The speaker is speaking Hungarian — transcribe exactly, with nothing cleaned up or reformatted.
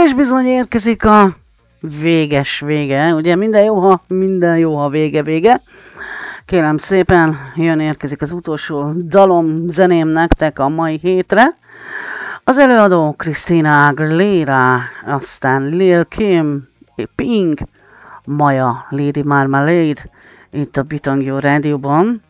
És bizony érkezik a véges vége. Ugye minden jó, ha minden jó, ha vége vége. Kérem szépen, jön érkezik az utolsó dalom, zeném nektek a mai hétre. Az előadó Christina Aguilera, aztán Lil Kim, Pink, Maya, Lady Marmalade, itt a Bitangyo Rádióban.